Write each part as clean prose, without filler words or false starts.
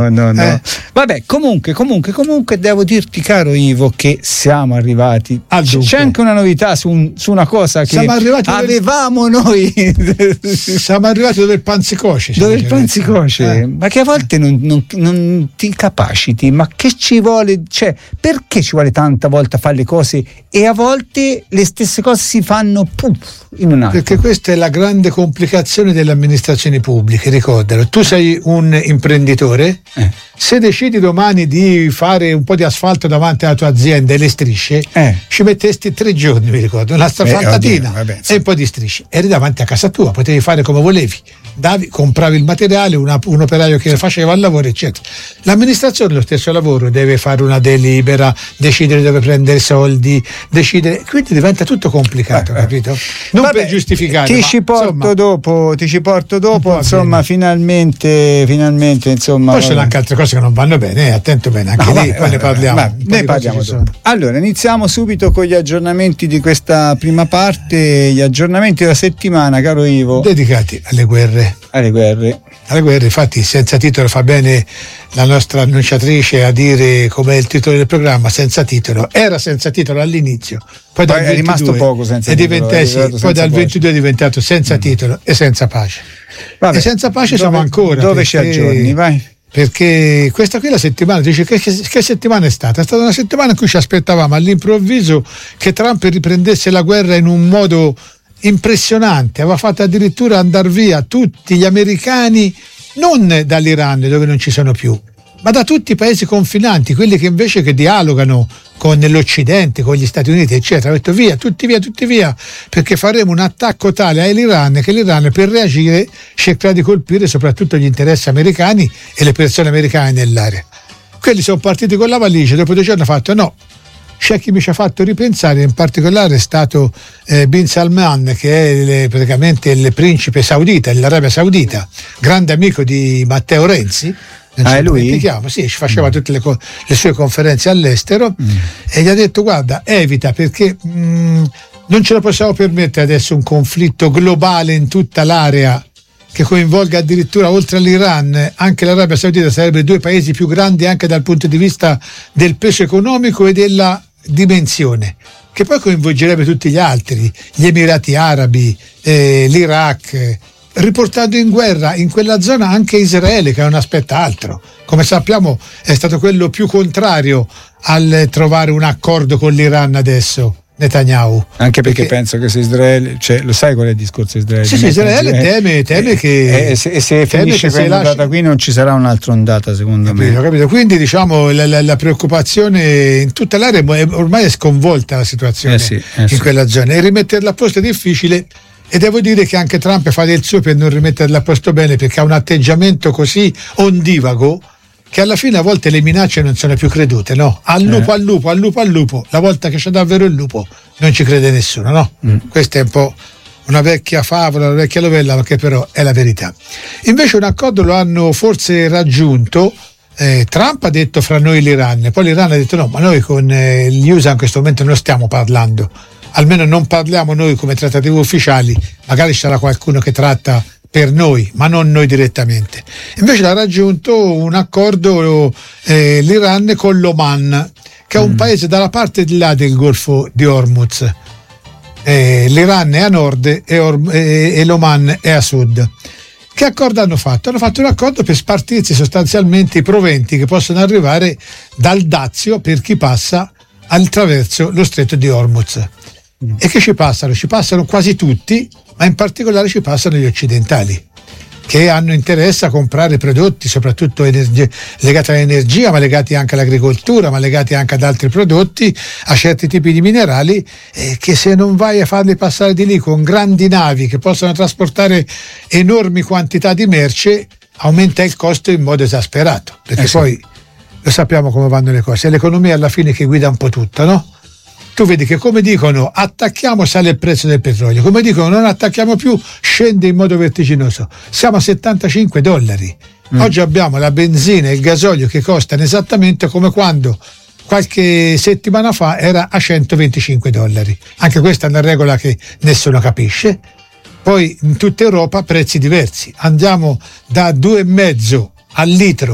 No. Vabbè, comunque devo dirti, caro Ivo, che siamo arrivati. C'è anche una novità su una cosa che avevamo noi. Siamo arrivati dove il panzicoce. Ma che a volte non ti incapaciti, ma che ci vuole, cioè perché ci vuole tanta volta fare le cose e a volte le stesse cose si fanno in un attimo? Perché questa è la grande complicazione delle amministrazioni pubbliche, ricordalo. Tu sei un imprenditore, se decidi domani di fare un po' di asfalto davanti alla tua azienda e le strisce, ci mettesti 3 giorni, mi ricordo, una strafaldatina e un po' di strisce, eri davanti a casa tua, potevi fare come volevi, compravi il materiale, un operaio che faceva il lavoro, eccetera. L'amministrazione lo stesso lavoro, deve fare una delibera, decidere dove prendere soldi, quindi diventa tutto complicato, capito? Non per giustificare, ti ci porto dopo, insomma, finalmente insomma. Poi ci sono anche altre cose che non vanno bene, attento bene, anche lì poi ne parliamo. Ne parliamo dopo. Allora, iniziamo subito con gli aggiornamenti di questa prima parte, gli aggiornamenti della settimana, caro Ivo. Dedicati alle guerre. Infatti senza titolo fa bene la nostra annunciatrice a dire com'è il titolo del programma, senza titolo. Era senza titolo all'inizio, poi dal 22 è rimasto poco senza titolo. Poi dal 22 è diventato senza titolo e senza pace. Vabbè, e senza pace siamo ancora. Dove ci aggiorni? Vai. Perché questa qui è la settimana, dice che settimana è stata? È stata una settimana in cui ci aspettavamo all'improvviso che Trump riprendesse la guerra in un modo impressionante, aveva fatto addirittura andare via tutti gli americani, non dall'Iran dove non ci sono più, ma da tutti i paesi confinanti, quelli che invece che dialogano con l'Occidente, con gli Stati Uniti, eccetera. Ha detto tutti via, perché faremo un attacco tale all'Iran che l'Iran, per reagire, cercherà di colpire soprattutto gli interessi americani e le persone americane nell'area. Quelli sono partiti con la valigia, dopo 2 giorni hanno fatto no. C'è chi mi ci ha fatto ripensare, in particolare è stato Bin Salman, che è praticamente il principe saudita dell'Arabia Saudita, grande amico di Matteo Renzi. È lui? Sì, ci faceva tutte le sue conferenze all'estero e gli ha detto guarda, evita, perché non ce lo possiamo permettere adesso un conflitto globale in tutta l'area che coinvolga addirittura, oltre all'Iran, anche l'Arabia Saudita. Sarebbero 2 paesi più grandi anche dal punto di vista del peso economico e della dimensione, che poi coinvolgerebbe tutti gli altri, gli Emirati Arabi, l'Iraq, riportando in guerra in quella zona anche Israele, che non aspetta altro. Come sappiamo è stato quello più contrario al trovare un accordo con l'Iran adesso, Netanyahu. Anche perché penso che se Israele, cioè, lo sai qual è il discorso Israele? Sì, Israele teme che se finisce questa ondata qui non ci sarà un'altra ondata, secondo me. Capito? Quindi diciamo la preoccupazione in tutta l'area ormai è sconvolta la situazione in quella zona, e rimetterla a posto è difficile. E devo dire che anche Trump fa del suo per non rimetterla a posto bene, perché ha un atteggiamento così ondivago che alla fine a volte le minacce non sono più credute, no? Al lupo, la volta che c'è davvero il lupo non ci crede nessuno, no? Questa è un po' una vecchia favola, una vecchia novella, ma che però è la verità. Invece un accordo lo hanno forse raggiunto. Trump ha detto fra noi l'Iran, poi l'Iran ha detto no, ma noi con gli USA in questo momento non stiamo parlando, almeno non parliamo noi come trattative ufficiali, magari ci sarà qualcuno che tratta per noi, ma non noi direttamente. Invece ha raggiunto un accordo l'Iran con l'Oman, che è un paese dalla parte di là del Golfo di Hormuz. L'Iran è a nord e l'Oman è a sud. Che accordo hanno fatto? Hanno fatto un accordo per spartirsi sostanzialmente i proventi che possono arrivare dal dazio per chi passa attraverso lo stretto di Hormuz. E che ci passano? Ci passano quasi tutti, ma in particolare ci passano gli occidentali, che hanno interesse a comprare prodotti soprattutto legati all'energia, ma legati anche all'agricoltura, ma legati anche ad altri prodotti, a certi tipi di minerali, che se non vai a farli passare di lì con grandi navi che possono trasportare enormi quantità di merce, aumenta il costo in modo esasperato, perché poi lo sappiamo come vanno le cose, è l'economia alla fine che guida un po' tutto, no? Tu vedi che come dicono attacchiamo, sale il prezzo del petrolio, come dicono non attacchiamo più, scende in modo vertiginoso. Siamo a $75. Oggi abbiamo la benzina e il gasolio che costano esattamente come quando qualche settimana fa era a $125. Anche questa è una regola che nessuno capisce. Poi in tutta Europa prezzi diversi, andiamo da 2,5 al litro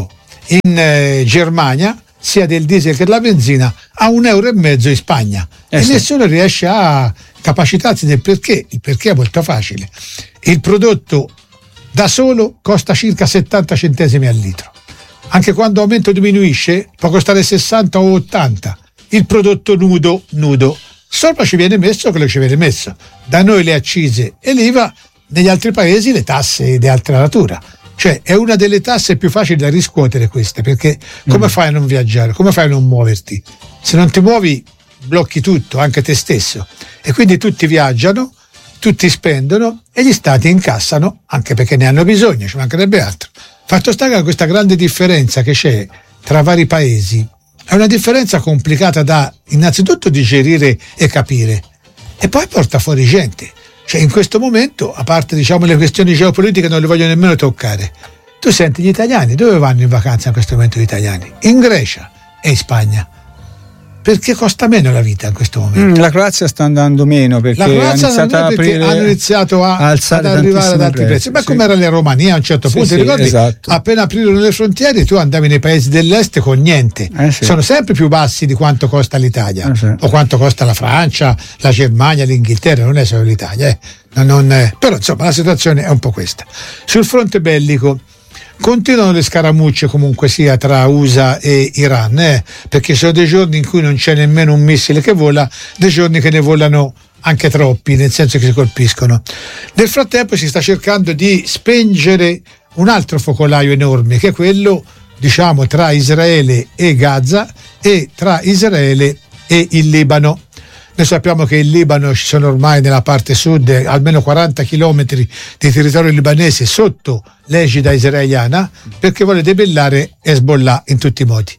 in Germania, sia del diesel che della benzina, a €1,50 in Spagna. Nessuno riesce a capacitarsi del perché. Il perché è molto facile. Il prodotto da solo costa circa 70 centesimi al litro. Anche quando l'aumento diminuisce può costare 60 o 80. Il prodotto nudo. Sopra ci viene messo quello che ci viene messo. Da noi le accise e l'IVA, negli altri paesi le tasse di altra natura. Cioè è una delle tasse più facili da riscuotere queste, perché come fai a non viaggiare? Come fai a non muoverti? Se non ti muovi blocchi tutto, anche te stesso. E quindi tutti viaggiano, tutti spendono e gli stati incassano, anche perché ne hanno bisogno, ci mancherebbe altro. Fatto sta che questa grande differenza che c'è tra vari paesi è una differenza complicata da innanzitutto digerire e capire, e poi porta fuori gente. Cioè in questo momento, a parte le questioni geopolitiche, non le voglio nemmeno toccare. Tu senti gli italiani, dove vanno in vacanza in questo momento gli italiani? In Grecia e in Spagna. Perché costa meno la vita in questo momento. La Croazia sta andando meno perché hanno iniziato ad arrivare ad alti prezzi. Ma come era la Romania a un certo punto, ricordi? Esatto. Appena aprirono le frontiere tu andavi nei paesi dell'est con niente. Sono sempre più bassi di quanto costa l'Italia o quanto costa la Francia, la Germania, l'Inghilterra, non è solo l'Italia. Però insomma la situazione è un po' questa. Sul fronte bellico continuano le scaramucce comunque sia tra USA e Iran, perché sono dei giorni in cui non c'è nemmeno un missile che vola, dei giorni che ne volano anche troppi, nel senso che si colpiscono. Nel frattempo si sta cercando di spengere un altro focolaio enorme, che è quello tra Israele e Gaza e tra Israele e il Libano. Noi sappiamo che in Libano ci sono ormai nella parte sud almeno 40 chilometri di territorio libanese sotto l'egida israeliana, perché vuole debellare Hezbollah in tutti i modi.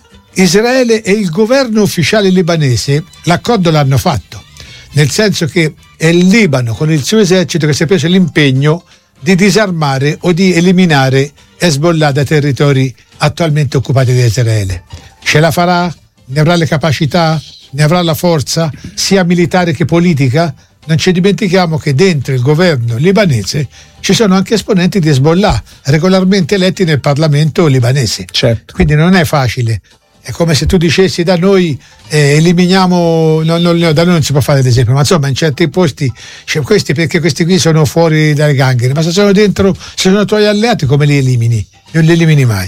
Israele e il governo ufficiale libanese l'accordo l'hanno fatto, nel senso che è il Libano con il suo esercito che si è preso l'impegno di disarmare o di eliminare Hezbollah dai territori attualmente occupati da Israele. Ce la farà? Ne avrà le capacità? Ne avrà la forza sia militare che politica? Non ci dimentichiamo che dentro il governo libanese ci sono anche esponenti di Hezbollah regolarmente eletti nel Parlamento libanese. Certo. Quindi non è facile. È come se tu dicessi da noi eliminiamo, da noi non si può fare l'esempio, ma insomma in certi posti c'è questi, perché questi qui sono fuori dalle ganghere, ma se sono dentro, se sono tuoi alleati, come li elimini? Non li elimini mai.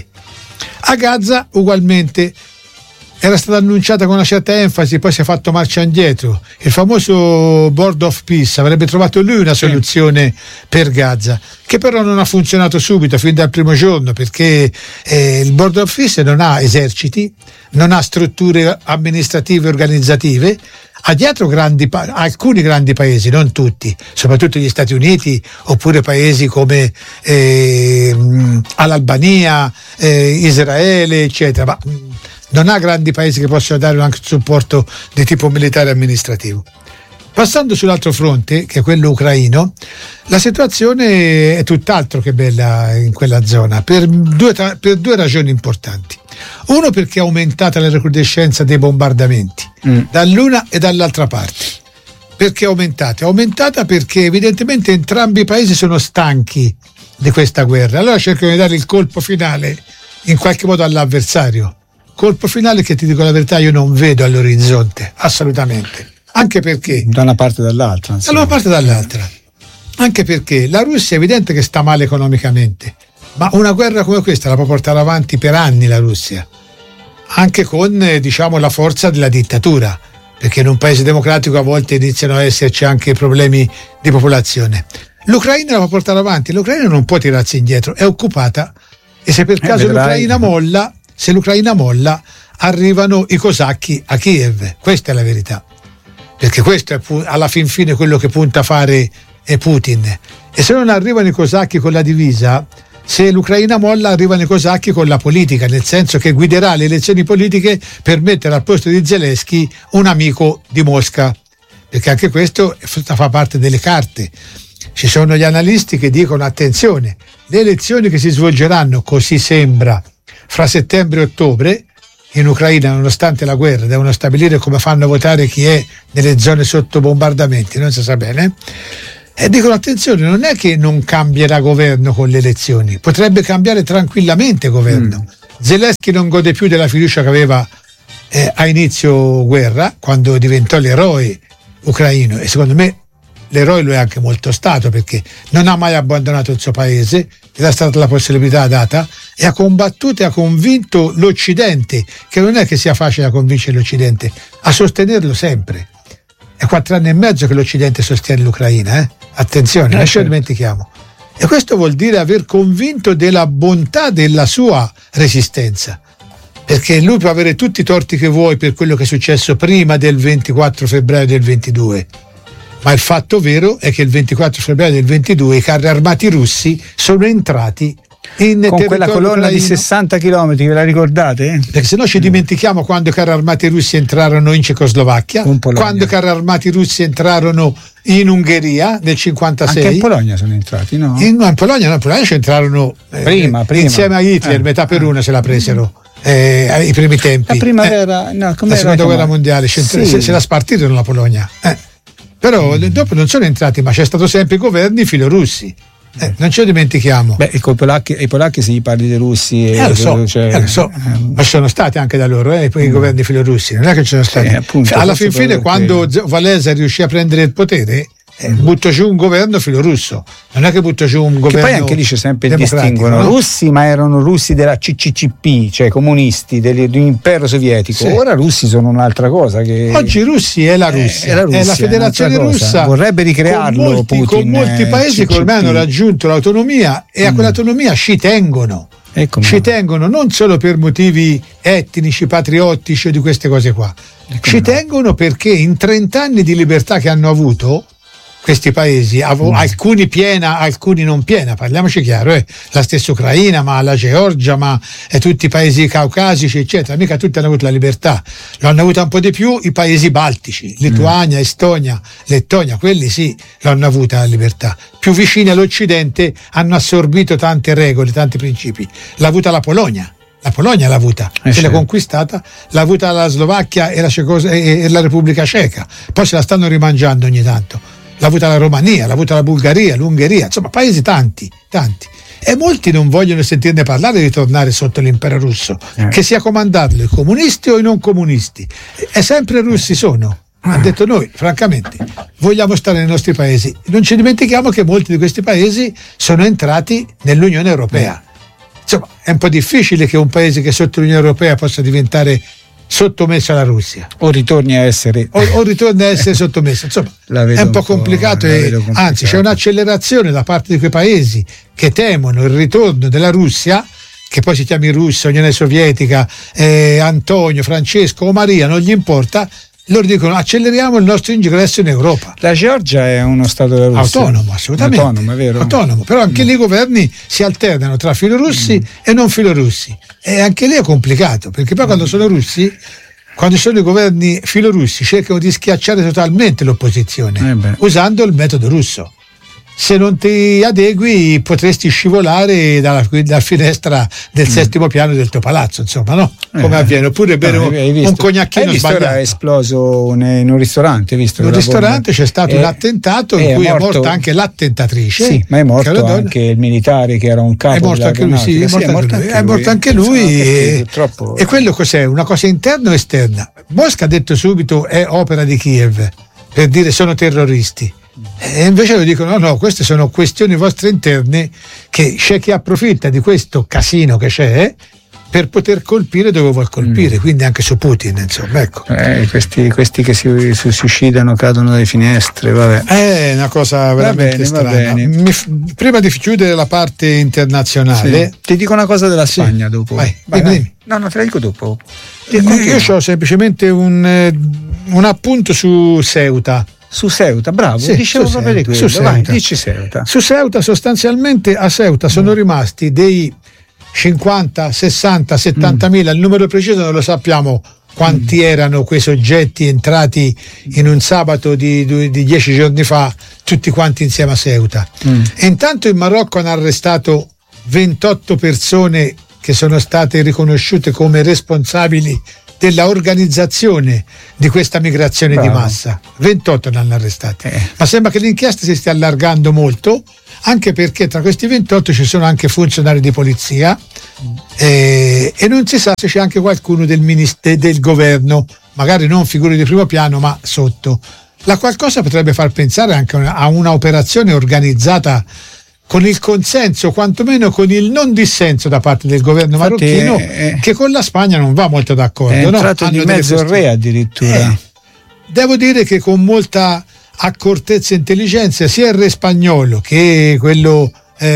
A Gaza ugualmente era stata annunciata con una certa enfasi, poi si è fatto marcia indietro. Il famoso Board of Peace avrebbe trovato lui una soluzione per Gaza, che però non ha funzionato subito, fin dal primo giorno, perché il Board of Peace non ha eserciti, non ha strutture amministrative e organizzative, ha dietro alcuni grandi paesi, non tutti, soprattutto gli Stati Uniti, oppure paesi come l'Albania, Israele, eccetera, ma non ha grandi paesi che possono dare anche supporto di tipo militare e amministrativo. Passando sull'altro fronte, che è quello ucraino, la situazione è tutt'altro che bella in quella zona, per due ragioni importanti. Uno, perché è aumentata la recrudescenza dei bombardamenti, dall'una e dall'altra parte. Perché è aumentata? È aumentata perché evidentemente entrambi i paesi sono stanchi di questa guerra, allora cercano di dare il colpo finale in qualche modo all'avversario. Colpo finale che, ti dico la verità, io non vedo all'orizzonte, assolutamente. Anche perché da una parte o dall'altra. Da una parte o dall'altra. Anche perché la Russia è evidente che sta male economicamente, ma una guerra come questa la può portare avanti per anni la Russia, anche con la forza della dittatura, perché in un paese democratico a volte iniziano a esserci anche problemi di popolazione. L'Ucraina la può portare avanti, l'Ucraina non può tirarsi indietro, è occupata, e se per caso l'Ucraina molla, arrivano i cosacchi a Kiev. Questa è la verità, perché questo è alla fin fine quello che punta a fare Putin. E se non arrivano i cosacchi con la divisa, se l'Ucraina molla, arrivano i cosacchi con la politica, nel senso che guiderà le elezioni politiche per mettere al posto di Zelensky un amico di Mosca, perché anche questo fa parte delle carte. Ci sono gli analisti che dicono: attenzione, le elezioni che si svolgeranno, così sembra, fra settembre e ottobre in Ucraina, nonostante la guerra, devono stabilire come fanno a votare chi è nelle zone sotto bombardamenti, non si sa bene, e dicono: attenzione, non è che non cambierà governo con le elezioni, potrebbe cambiare tranquillamente governo, Zelensky non gode più della fiducia che aveva a inizio guerra, quando diventò l'eroe ucraino, e secondo me l'eroe lo è anche molto stato, perché non ha mai abbandonato il suo paese, gli è stata la possibilità data, e ha combattuto e ha convinto l'Occidente, che non è che sia facile da convincere l'Occidente, a sostenerlo sempre. È 4 anni e mezzo che l'Occidente sostiene l'Ucraina, attenzione, non ce lo dimentichiamo. E questo vuol dire aver convinto della bontà della sua resistenza, perché lui può avere tutti i torti che vuoi per quello che è successo prima del 24 febbraio del 22, ma il fatto vero è che il 24 febbraio del 22 i carri armati russi sono entrati in con quella colonna ucraino. Di 60 km, ve la ricordate? Perché se no ci dimentichiamo quando i carri armati russi entrarono in Cecoslovacchia, quando i carri armati russi entrarono in Ungheria nel 56. Anche in Polonia sono entrati, no? In Polonia ci entrarono prima. Insieme a Hitler, metà per una se la presero. Ai primi tempi. La prima guerra, no, la seconda guerra mondiale, se la spartirono la Polonia. Però dopo non sono entrati, ma c'è stato sempre i governi filorussi. Non ce lo dimentichiamo. Beh, i polacchi se gli parli dei russi lo so. Ma ci sono stati anche da loro i governi filorussi, non è che ci sono stati. Appunto, alla fine quando Walesa riuscì a prendere il potere, butto giù un governo filorusso, non è che butto giù un governo. Che poi anche lì c'è sempre distinguono, no? Russi, ma erano russi della CCCP, cioè comunisti dell'impero sovietico. Sì. Ora russi sono un'altra cosa. Oggi russi è la Russia, è la federazione russa. Vorrebbe ricrearlo con molti paesi che ormai hanno raggiunto l'autonomia, e a quell'autonomia ci tengono. Ci tengono non solo per motivi etnici, patriottici o di queste cose qua. Ci tengono perché in 30 anni di libertà che hanno avuto questi paesi, alcuni piena, alcuni non piena, parliamoci chiaro, la stessa Ucraina, ma la Georgia, ma tutti i paesi caucasici, eccetera, mica tutti hanno avuto la libertà, lo hanno avuta un po' di più i paesi baltici, Lituania, Estonia, Lettonia, quelli sì, l'hanno avuta la libertà. Più vicini all'Occidente hanno assorbito tante regole, tanti principi. L'ha avuta la Polonia l'ha avuta, se l'ha conquistata, l'ha avuta la Slovacchia e la Repubblica Ceca, poi se la stanno rimangiando ogni tanto. L'ha avuta la Romania, l'ha avuta la Bulgaria, l'Ungheria, insomma paesi tanti. E molti non vogliono sentirne parlare di tornare sotto l'impero russo, che sia comandarlo i comunisti o i non comunisti. E sempre russi sono. Ha detto noi, francamente, vogliamo stare nei nostri paesi. Non ci dimentichiamo che molti di questi paesi sono entrati nell'Unione Europea. Insomma, è un po' difficile che un paese che è sotto l'Unione Europea possa diventare sottomesso alla Russia o ritorni a essere sottomesso, insomma è un po' complicato, anzi c'è un'accelerazione da parte di quei paesi che temono il ritorno della Russia, che poi si chiami Russia, Unione Sovietica, Antonio, Francesco o Maria, non gli importa. Loro dicono acceleriamo il nostro ingresso in Europa. La Georgia è uno stato della Russia autonomo, assolutamente autonomo, è vero? Autonomo, però anche lì i governi si alternano tra filorussi e non filorussi, e anche lì è complicato, perché poi quando sono russi, quando sono i governi filorussi, cercano di schiacciare totalmente l'opposizione usando il metodo russo. Se non ti adegui potresti scivolare dalla finestra del settimo piano del tuo palazzo, insomma, no? Come avviene, oppure bere un cognacchino sbagliato. È esploso in un ristorante, visto? In un ristorante c'è stato un attentato in cui è morta anche l'attentatrice. Sì, ma è morto anche il militare che era un capo. È morto anche lui, è morto anche lui. E quello cos'è? Una cosa interna o esterna? Mosca ha detto subito è opera di Kiev, per dire sono terroristi. E invece lo dicono no, queste sono questioni vostre interne, che c'è chi approfitta di questo casino che c'è per poter colpire dove vuol colpire, quindi anche su Putin, insomma, ecco. Questi che si suicidano, cadono dalle finestre, vabbè. È una cosa veramente strana. Prima di chiudere la parte internazionale, ti dico una cosa della Spagna dopo. Vai. No, te la dico dopo. Io ho semplicemente un appunto su Ceuta. Su Ceuta, bravo, dicevo proprio di quello. Vai, dici Ceuta. Su Ceuta, sostanzialmente a Ceuta sono rimasti dei 50, 60, 70 mila, il numero preciso non lo sappiamo quanti erano quei soggetti entrati in un sabato di 10 giorni fa, tutti quanti insieme a Ceuta. E intanto in Marocco hanno arrestato 28 persone che sono state riconosciute come responsabili della organizzazione di questa migrazione di massa. 28 ne hanno arrestati. Ma sembra che l'inchiesta si stia allargando molto, anche perché tra questi 28 ci sono anche funzionari di polizia e non si sa se c'è anche qualcuno del governo, magari non figure di primo piano ma sotto. La qualcosa potrebbe far pensare anche a una operazione organizzata con il consenso, quantomeno con il non dissenso da parte del governo marocchino, che con la Spagna non va molto d'accordo. È entrato di mezzo il re addirittura. Devo dire che con molta accortezza e intelligenza sia il re spagnolo che quello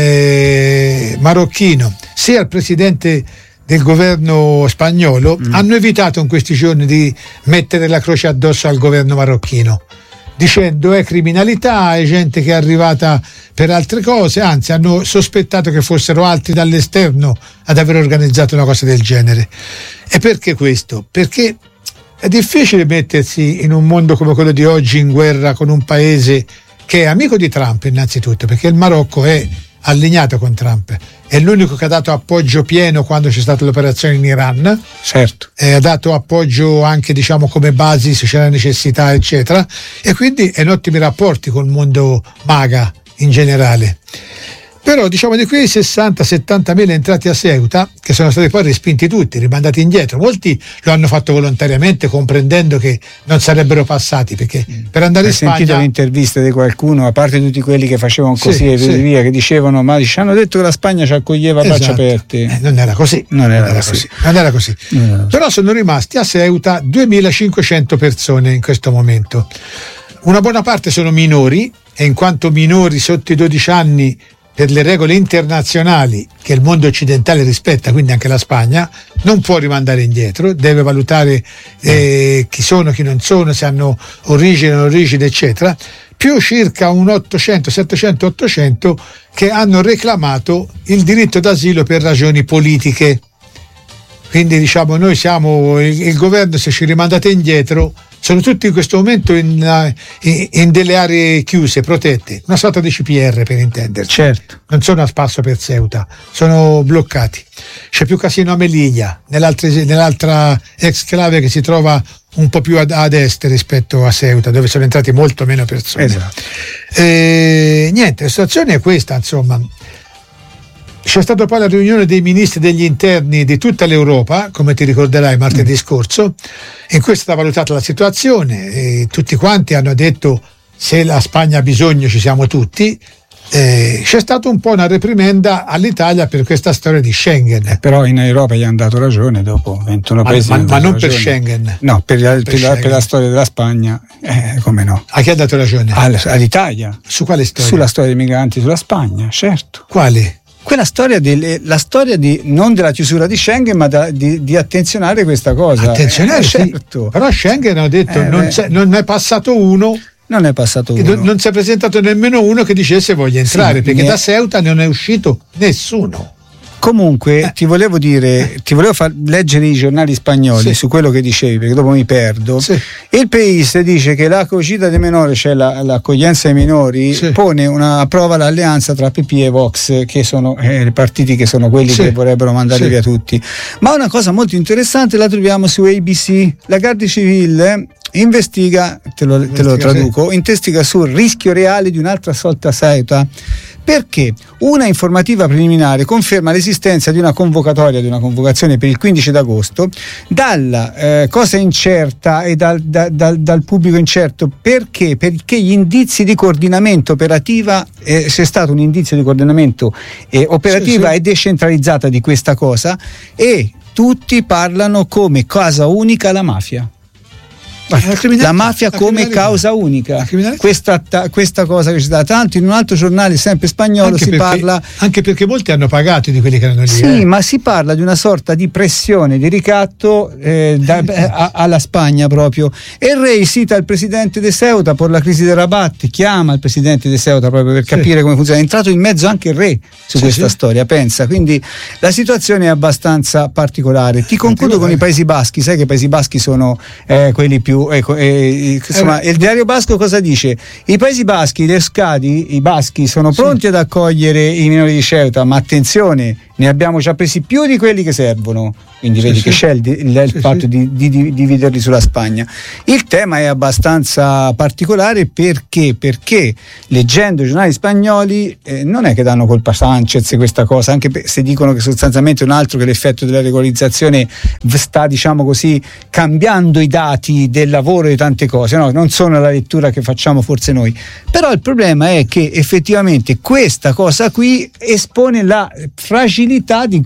marocchino, sia il presidente del governo spagnolo hanno evitato in questi giorni di mettere la croce addosso al governo marocchino, dicendo è criminalità, è gente che è arrivata per altre cose, anzi hanno sospettato che fossero altri dall'esterno ad aver organizzato una cosa del genere. E perché questo? Perché è difficile mettersi in un mondo come quello di oggi in guerra con un paese che è amico di Trump innanzitutto, perché il Marocco è allineato con Trump, è l'unico che ha dato appoggio pieno quando c'è stata l'operazione in Iran, certo, ha dato appoggio anche come basi se c'è la necessità eccetera, e quindi è in ottimi rapporti col mondo MAGA in generale. Però di quei 60-70 mila entrati a Ceuta, che sono stati poi respinti tutti, rimandati indietro, molti lo hanno fatto volontariamente comprendendo che non sarebbero passati, perché per andare in Spagna... Hai sentito le interviste di qualcuno, a parte tutti quelli che facevano così e via, che dicevano hanno detto che la Spagna ci accoglieva a braccia aperte. Non era così. Non era così. Però sono rimasti a Ceuta 2500 persone in questo momento. Una buona parte sono minori, e in quanto minori sotto i 12 anni, per le regole internazionali che il mondo occidentale rispetta, quindi anche la Spagna, non può rimandare indietro, deve valutare chi sono, chi non sono, se hanno origine, non origine, eccetera, più circa un 700-800 che hanno reclamato il diritto d'asilo per ragioni politiche. Quindi noi siamo il governo, se ci rimandate indietro, sono tutti in questo momento in delle aree chiuse, protette, una sorta di CPR per intenderci. Certo. Non sono a spasso per Ceuta, sono bloccati. C'è più casino a Melilla, nell'altra exclave che si trova un po' più ad est rispetto a Ceuta, dove sono entrati molto meno persone. Esatto. Niente, la situazione è questa, insomma. C'è stata poi la riunione dei ministri degli interni di tutta l'Europa, come ti ricorderai martedì scorso, in cui è stata valutata la situazione e tutti quanti hanno detto se la Spagna ha bisogno ci siamo tutti. C'è stata un po' una reprimenda all'Italia per questa storia di Schengen. Però in Europa gli hanno dato ragione dopo 21 paesi. Ma non ragione. Per Schengen? No, per la storia della Spagna, come no? A chi ha dato ragione? All'Italia. Su quale storia? Sulla storia dei migranti sulla Spagna, certo. Quale? Quella storia la storia non della chiusura di Schengen, ma di attenzionare questa cosa. Attenzionare, certo. Però Schengen ha detto non è passato uno. Non è passato uno. Non si è presentato nemmeno uno che dicesse voglio entrare, perché da Ceuta non è uscito nessuno. Comunque ti volevo far leggere i giornali spagnoli su quello che dicevi, perché dopo mi perdo. Il País dice che l'accoglienza dei minori, cioè l'accoglienza ai minori, approva l'alleanza tra PP e Vox, che sono i partiti che sono quelli che vorrebbero mandare via tutti. Ma una cosa molto interessante la troviamo su ABC. La Guardia Civile investiga, te lo traduco, investiga sul rischio reale di un'altra assalto a Ceuta, perché una informativa preliminare conferma l'esistenza di una convocazione per il 15 d'agosto dalla cosa incerta e dal pubblico incerto. Perché gli indizi di coordinamento operativa, c'è stato un indizio di coordinamento operativa e decentralizzata di questa cosa, e tutti parlano come cosa unica la mafia. La mafia come causa unica, questa cosa che c'è stata. Tanto in un altro giornale sempre spagnolo parla, anche perché molti hanno pagato di quelli che erano lì. Sì, ma si parla di una sorta di pressione, di ricatto alla Spagna proprio. E il re cita il presidente de Ceuta per la crisi del Rabat, chiama il presidente de Ceuta proprio per capire come funziona. È entrato in mezzo anche il re su questa storia, pensa. Quindi la situazione è abbastanza particolare. Ti concludo con i Paesi Baschi. Sai che i Paesi Baschi sono quelli più insomma, il diario basco cosa dice? I Paesi Baschi, i baschi sono pronti ad accogliere i minori di Ceuta, ma attenzione, ne abbiamo già presi più di quelli che servono, quindi vedi che c'è il fatto di dividerli sulla Spagna. Il tema è abbastanza particolare perché leggendo i giornali spagnoli non è che danno colpa a Sanchez questa cosa, anche se dicono che sostanzialmente un altro che l'effetto della regolarizzazione sta, diciamo così, cambiando i dati del lavoro e di tante cose, no? Non sono la lettura che facciamo forse noi, però il problema è che effettivamente questa cosa qui espone la fragilità di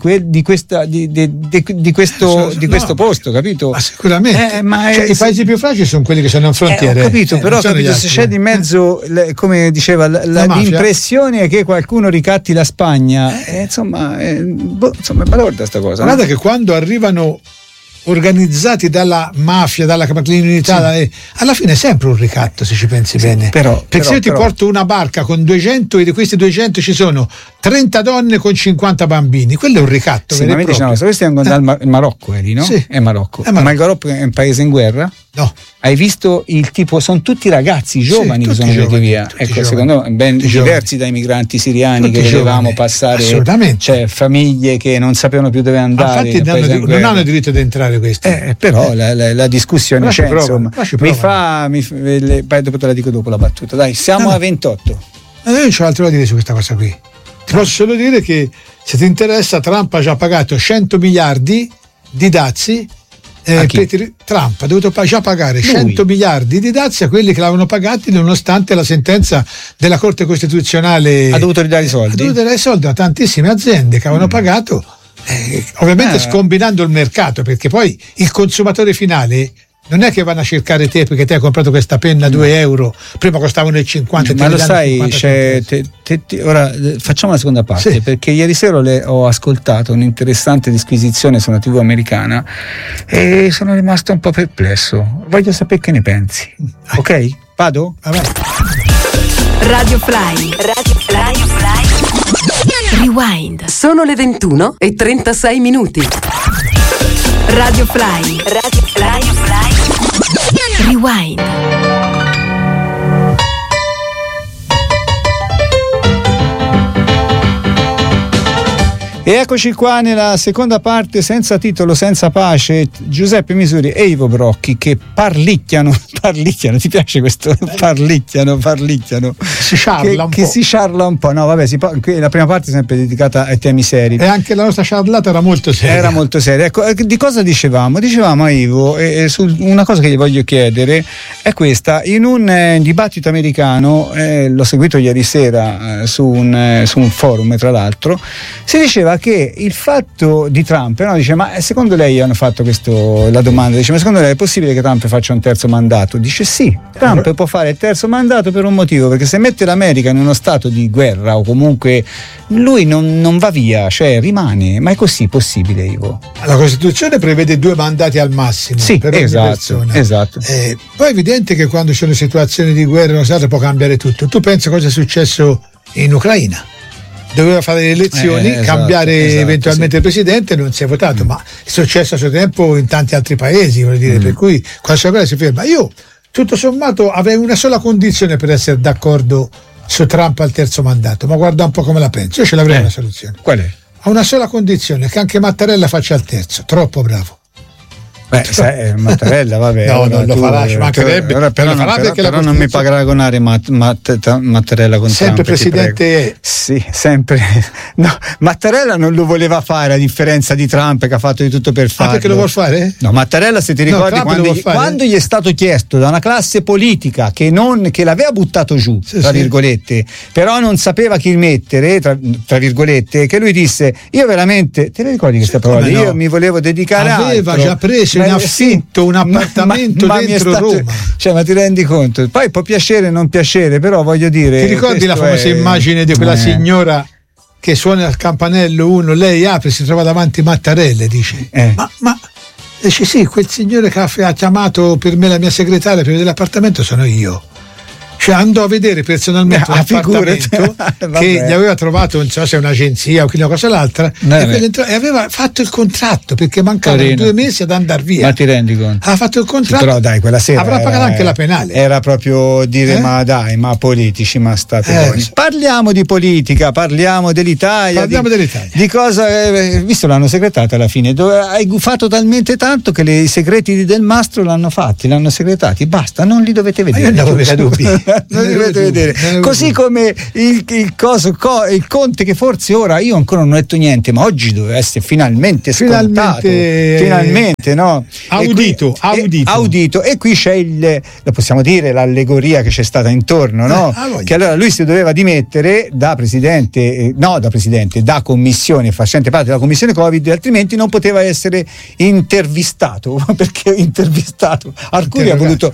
questo posto, capito? Ma sicuramente i paesi più fragili sono quelli che sono in frontiere. Ho capito, però capito, se c'è di mezzo come diceva l'impressione è che qualcuno ricatti la Spagna, insomma è balorda sta cosa. Guarda che quando arrivano organizzati dalla mafia, dalla criminalità, alla fine è sempre un ricatto, se ci pensi bene. Perché se io ti porto una barca con 200 e di questi 200 ci sono 30 donne con 50 bambini, quello è un ricatto. Sì, ma mi diciamo, questi vengono dal Marocco, no? Sì. È Marocco. Ma il Marocco è un paese in guerra? No. Hai visto il tipo, sono tutti ragazzi giovani che sono venuti via. Ecco, secondo me ben diversi dai migranti siriani che dovevamo passare. Assolutamente. Cioè famiglie che non sapevano più dove andare. Infatti non hanno diritto di entrare questi. Però la discussione c'è, insomma. Dopo te la dico dopo la battuta. Dai, siamo a 28. Io non c'ho altro da dire su questa cosa qui. Ti posso solo dire che se ti interessa, Trump ha già pagato 100 miliardi di dazi. Trump ha dovuto già pagare 100 miliardi di dazi a quelli che l'avevano pagati nonostante la sentenza della Corte Costituzionale. Ha dovuto ridare i soldi? Ha dovuto dare i soldi a tantissime aziende che avevano pagato, ovviamente scombinando il mercato, perché poi il consumatore finale non è che vanno a cercare te perché te hai comprato questa penna a 2 euro, prima costavano il 50. Ma lo sai, ora facciamo la seconda parte, perché ieri sera ho ascoltato un'interessante disquisizione su una TV americana e sono rimasto un po' perplesso. Voglio sapere che ne pensi. Ok? Vado? Vabbè. Radio Fly. Rewind. Sono le 21:36. Radio Fly. Rewind. E eccoci qua nella seconda parte, senza titolo, senza pace, Giuseppe Misuri e Ivo Brocchi che parlicchiano, ti piace questo? Parlicchiano. Si sciarla un po'. Che si sciarla un po', no vabbè, la prima parte è sempre dedicata ai temi seri. E anche la nostra sciarlata era molto seria. Ecco, di cosa dicevamo? Dicevamo a Ivo, una cosa che gli voglio chiedere è questa, in un dibattito americano, l'ho seguito ieri sera su un forum tra l'altro, si diceva che il fatto di Trump, no? Dice, ma secondo lei hanno fatto la domanda, dice, ma secondo lei è possibile che Trump faccia un terzo mandato? Dice sì, Trump può fare il terzo mandato per un motivo, perché se mette l'America in uno stato di guerra o comunque lui non va via, cioè rimane, ma è così possibile, Ivo? La Costituzione prevede 2 mandati al massimo per ogni persona. Esatto. Poi è evidente che quando ci sono situazioni di guerra può cambiare tutto. Tu pensa cosa è successo in Ucraina? Doveva fare le elezioni, cambiare eventualmente il presidente, non si è votato, ma è successo a suo tempo in tanti altri paesi, voglio dire, per cui quando la guerra si ferma. Io tutto sommato avrei una sola condizione per essere d'accordo su Trump al terzo mandato, ma guarda un po' come la penso. Io ce l'avrei una soluzione. Qual è? Ho una sola condizione, che anche Mattarella faccia il terzo. Troppo bravo. Mattarella, vabbè. No, non lo farà, ci mancherebbe. Però non mi paragonare Mattarella con sempre Trump, presidente. Sì, sempre. No, Mattarella non lo voleva fare, a differenza di Trump che ha fatto di tutto per farlo. Perché lo vuol fare? No, Mattarella, se ti ricordi, quando gli è stato chiesto da una classe politica che l'aveva buttato giù, tra virgolette, però non sapeva chi mettere, tra virgolette, che lui disse, io veramente, te ne ricordi questa parola? Io mi volevo dedicare a aveva già preso in affitto un appartamento dentro Roma. Cioè, ma ti rendi conto? Poi può piacere o non piacere, però voglio dire, ti ricordi la famosa immagine di quella signora che suona il campanello, lei apre, si trova davanti Mattarella, dice ma dice sì, quel signore che ha chiamato per me la mia segretaria per vedere l'appartamento sono io. Cioè andò a vedere personalmente un appartamento che gli aveva trovato, non so se è un'agenzia o una cosa l'altra, e aveva fatto il contratto perché mancavano 2 mesi ad andare via. Ma ti rendi conto? Ha fatto il contratto. Sì, però dai, quella sera avrà pagato anche la penale. Era proprio dire ma dai, ma politici, ma state buoni. Parliamo di politica, parliamo dell'Italia. Di cosa, visto l'hanno secretata alla fine, hai gufato talmente tanto che i segreti di Del Mastro l'hanno segretati, basta, non li dovete vedere. Non li dovete vedere. Così come il Conte, che forse ora io ancora non ho detto niente, ma oggi doveva essere finalmente scontato, finalmente no? Audito. E qui c'è lo possiamo dire, l'allegoria che c'è stata intorno, no? Che allora lui si doveva dimettere da commissione, facente parte della commissione Covid, altrimenti non poteva essere intervistato, perché intervistato Arcuri ha voluto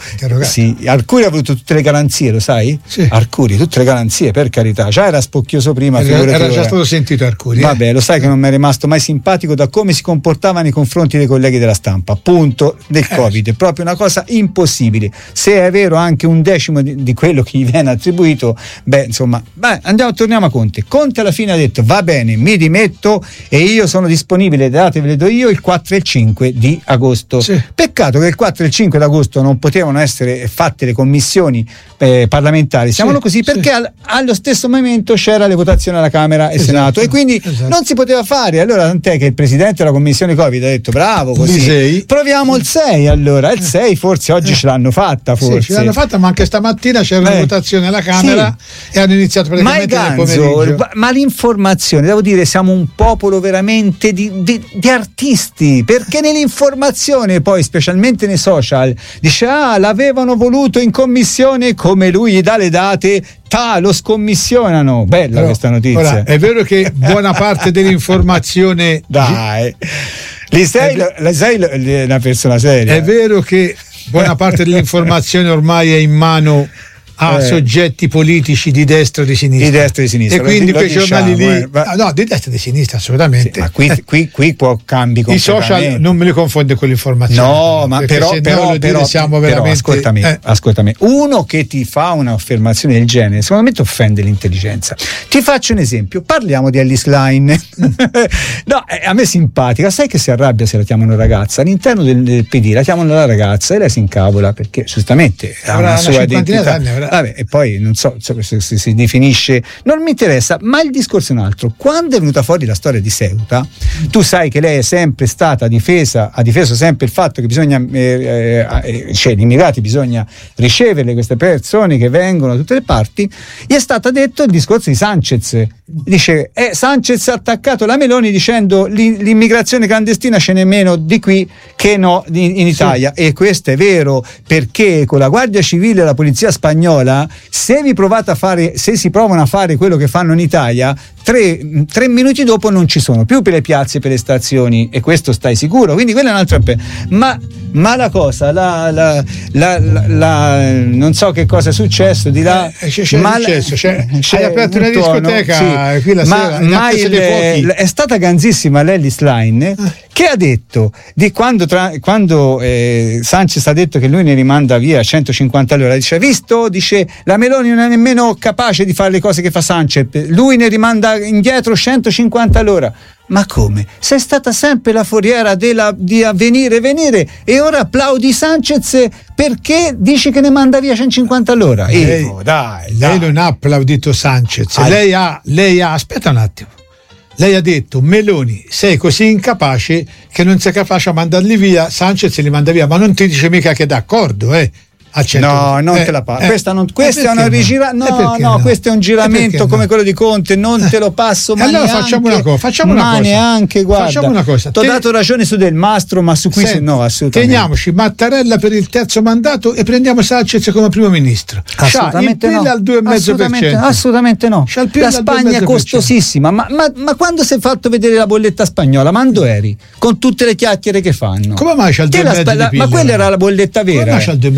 tutte le garanzie, lo sai? Sì. Arcuri, tutte le garanzie, per carità, già era spocchioso prima, era già stato sentito Arcuri. Vabbè, lo sai che non mi è rimasto mai simpatico da come si comportava nei confronti dei colleghi della stampa, appunto del Covid, è proprio una cosa impossibile. Se è vero anche 1/10 di quello che gli viene attribuito, torniamo a Conte. Conte alla fine ha detto va bene, mi dimetto e io sono disponibile, ve le do io il 4 e il 5 di agosto. Sì. Peccato che il 4 e il 5 d'agosto non potevano essere fatte le commissioni parlamentari, siamo così, perché allo stesso momento c'era le votazioni alla Camera e Senato, e quindi non si poteva fare. Allora tant'è che il presidente della commissione Covid ha detto bravo, così proviamo il 6. Allora il 6 forse oggi ce l'hanno fatta, Sì, ce l'hanno fatta, ma anche stamattina c'era una votazione alla Camera e hanno iniziato praticamente nel pomeriggio. Ma l'informazione, devo dire, siamo un popolo veramente di artisti, perché nell'informazione, poi specialmente nei social, dice l'avevano voluto in commissione, come lui gli dà le date, lo scommissionano. Bella questa notizia. Ora, è vero che buona parte dell'informazione dai, sei una persona seria. È vero che buona parte dell'informazione ormai è in mano a soggetti politici di destra o di sinistra. E quindi quei giornali lì di destra e di sinistra assolutamente. Ma qui può cambi completamente. I social non me li confonde con l'informazione. No, ma però siamo veramente ascoltami. Uno che ti fa un'affermazione del genere, secondo me ti offende l'intelligenza. Ti faccio un esempio, parliamo di Alice Line. A me è simpatica, sai che si arrabbia se la chiamano ragazza, all'interno del PD la chiamano la ragazza e lei si incavola perché giustamente ha una sua identità. Vabbè, e poi non so se si definisce, non mi interessa, ma il discorso è un altro. Quando è venuta fuori la storia di Ceuta, tu sai che lei è sempre stata ha difeso sempre il fatto che bisogna gli immigrati bisogna riceverle, queste persone che vengono da tutte le parti. Gli è stato detto il discorso di Sanchez, dice Sanchez ha attaccato la Meloni dicendo l'immigrazione clandestina ce n'è meno di qui che no in Italia, e questo è vero, perché con la Guardia Civile e la Polizia Spagnola, se si provano a fare quello che fanno in Italia, 3 minuti dopo non ci sono più per le piazze, per le stazioni, e questo stai sicuro. Quindi quella è un'altra ma la cosa non so che cosa è successo di là, hai aperto una discoteca qui la sera, ma è stata ganzissima l'Ellis Line, che ha detto di quando Sanchez ha detto che lui ne rimanda via 150 all'ora, dice la Meloni non è nemmeno capace di fare le cose che fa Sanchez, lui ne rimanda indietro 150 all'ora. Ma come? Sei stata sempre la foriera di venire e ora applaudi Sanchez perché dici che ne manda via 150 all'ora? Lei non ha applaudito Sanchez, lei ha aspetta un attimo. Lei ha detto Meloni sei così incapace che non sei capace a mandarli via, Sanchez li manda via, ma non ti dice mica che è d'accordo, No, non te la passo. Questa è una questo è un giramento come quello di Conte, non te lo passo. Ma allora facciamo una cosa. Neanche, guarda. Facciamo una cosa. Ti ho dato ragione su Del Mastro, ma su qui no, assolutamente. Teniamoci Mattarella per il terzo mandato e prendiamo Sanchez come primo ministro. Assolutamente il PIL al 2,5%. Assolutamente no. La Spagna è costosissima, ma quando si è fatto vedere la bolletta spagnola, quando eri? Con tutte le chiacchiere che fanno. Come mai c'ha il 2,5 di PIL? Ma quella era la bolletta vera. Come mai c'ha il 2,5 di PIL?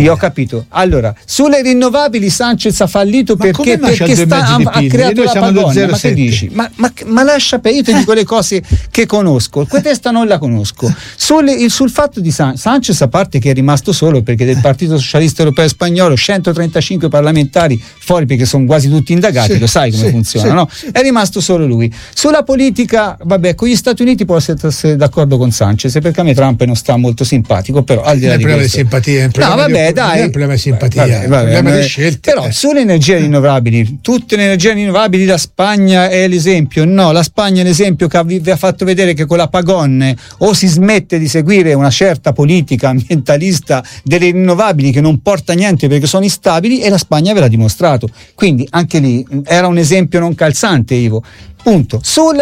Sì, ho capito. Allora, sulle rinnovabili Sanchez ha fallito perché ha creato la Pagonna. Ma che dici? Ma lascia per, io ti dico le cose che conosco, questa non la conosco. Sul fatto di Sanchez, a parte che è rimasto solo perché del Partito Socialista Europeo Spagnolo 135 parlamentari fuori perché sono quasi tutti indagati, lo sai come funziona, no? È rimasto solo lui. Sulla politica, vabbè, con gli Stati Uniti posso essere d'accordo con Sanchez perché a me Trump non sta molto simpatico, però al di là di questo, simpatia, no, vabbè, dai, il problema è simpatia, il problema di scelte. Però sulle energie rinnovabili, tutte le energie rinnovabili, la Spagna è l'esempio. No, la Spagna è l'esempio che vi ha fatto vedere che con la Pagone o si smette di seguire una certa politica ambientalista delle rinnovabili che non porta niente perché sono instabili, e la Spagna ve l'ha dimostrato. Quindi anche lì era un esempio non calzante, Ivo. Punto.